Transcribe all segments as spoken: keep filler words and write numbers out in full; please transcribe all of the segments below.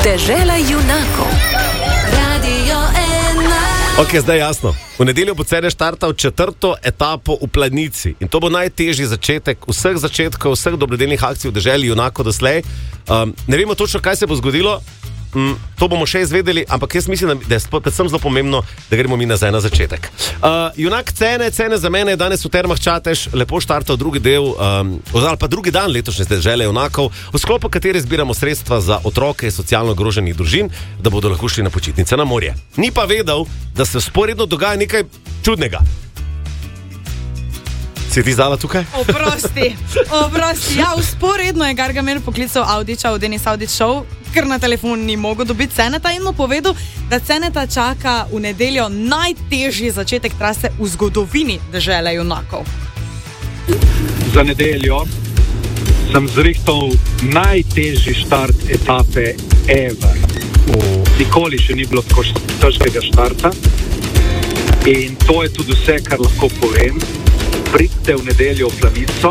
Dežela junakov. Radio ena. Ok, zdaj jasno. V nedeljo bo Cene štartal četrto etapo v Planici. In to bo najtežji začetek vseh začetkov, vseh dobrodelnih akcij v Deželi junakov doslej. Um, ne vemo točno, kaj se bo zgodilo. Mm, to bomo še izvedeli, ampak jaz mislim, da je predvsem zelo pomembno, da gremo mi nazaj na začetek. Uh, junak Cene, Cene za mene je danes v Termah Čatež lepo štartal drugi del, um, ali pa drugi dan letošnje Dežele junakov, v sklopu katere zbiramo sredstva za otroke socialno ogroženih družin, da bodo lahko šli na počitnice na morje. Ni pa vedel, da se vzporedno dogaja nekaj čudnega. Si ti Zala tukaj? Oprosti, oprosti. Ja, vzporedno je Gargamel poklical Audiča v Denis Audič Show, ker na telefon ni mogel dobiti Ceneta in mu povedal, da Ceneta čaka v nedeljo najtežji začetek trase v zgodovini Dežele junakov. Za nedeljo sem zrihtal najtežji štart etape ever. Nikoli še ni bilo tako težkega štarta in to je tudi vse, kar lahko povem. Pridite v nedeljo v Planico.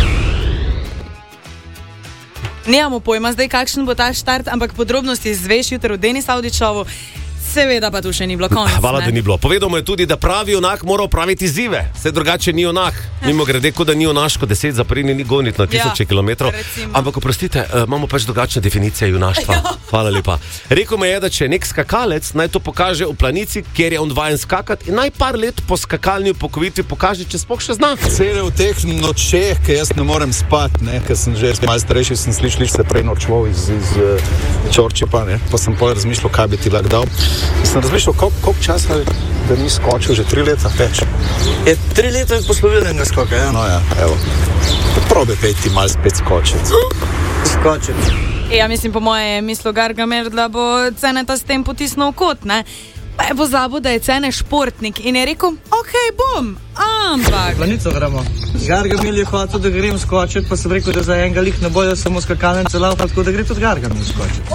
Nemamo pojma zdaj, kakšen bo ta štart, ampak podrobnosti izveš jutro v Denis Audič Showu. Seveda pa tu še ni bilo konec. Hvala, ne? da ni bilo. Povedal mu je tudi, da pravi junak mora opraviti izzive. Vse drugače ni junak. Mimo grede, kot da ni junaško deset zapreni, ni goniti na tisoče ja, kilometrov. Recimo. Ampak oprostite, imamo pač drugačne definicije junaštva. Ja. Hvala lepa. Rekel me je, da če nek skakalec naj to pokaže v Planici, kjer je on vajen skakati in naj par let po skakalni upokovitvi pokaže, če sploh še zna. Cele v teh nočeh, ker jaz ne morem spati, ne, ker sem že malo starejši, sem slišal se prej nočval iz, iz uh, Čorčepa, ne, pa sem pol razmišljal, kaj bi ti lahko dal. In sem razmišljal, koliko kolik časa da ni skočil, že tri leta več. Je tri leta je poslovilnega skoka, ja? No ja, evo. Probi peti malo spet skočiti. Skočiti. Ja, mislim, po moje je mislil Gargamel, da bo Ceneta s tem potisnil v kot, ne? Pa je pozabil, da je Cene športnik in je rekel, ok, bom, ampak... Planico gremo. Gargamel je hotel, da grem skočiti, pa sem rekel, da za enega lih ne bojo samo skakalnice laufa, tako da gre tudi Gargamel skočiti.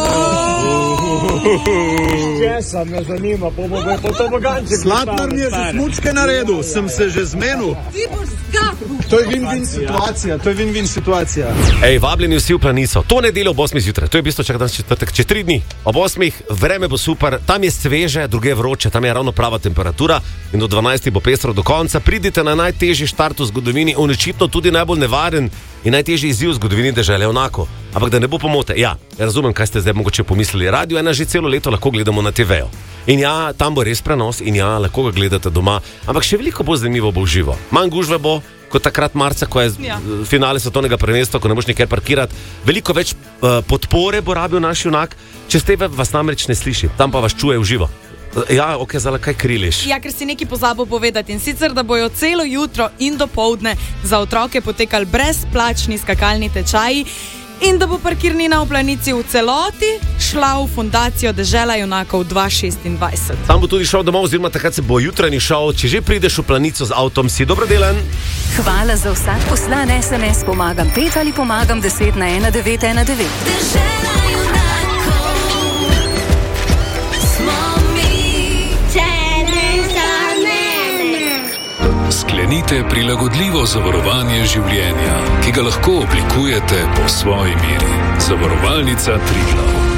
Česa me zanima, pa bo to boganček. Slatnar mi je že smučke naredil, sem se že zmenil. Ti boš skakal. To je win-win situacija, to je win-win situacija. Ej, vabljeni vsi v Planico. To nedeljo ob osmih zjutraj, to je v bistvu čak danes četrtek, čez tri dni. Ob osmih, vreme bo super, tam je sveže, druge je vroče, tam je ravno prava temperatura in do dvanajstih bo pestro do konca. Pridite na najtežji štart v zgodovini, očitno tudi najbolj nevaren in najtežji izziv v zgodovini Dežele junakov. Ampak da ne bo pomote, ja, razumem, kaj ste zdaj mogoče pomislili. Radio ena že celo leto lahko gledamo na te vejo. In ja, tam bo res prenos in ja, lahko ga gledate doma, ampak še veliko bolj zanimivo bo v živo. Manj gužve bo, kot takrat marca, ko je ja. finale svetovnega prvenstva, ko ne boš nikjer parkirati. Veliko več uh, podpore bo rabil naš junak, če ste vas namreč ne sliši, tam pa vas čuje v živo. Ja, ok, Zala, kaj kriliš? Ja, ker si neki pozabil povedati in sicer, da bojo celo jutro in dopoldne za otroke potekali brezplačni skakalni tečaji in da bo parkirnina v Planici v celoti šla v fundacijo Dežela junakov dva tisoč šestindvajset. Tam bo tudi šel domov, oziroma takrat se bo jutranji šel, če že prideš v Planico z avtom, si dobrodelen. Hvala za vsak poslan es em es, pomagam pet ali pomagam deset na ena devet ena devet. Dežela junakov smo mi. Cene za mene. Sklenite prilagodljivo zavarovanje življenja, ki ga lahko oblikujete po svoji meri. Zavarovalnica Triglav.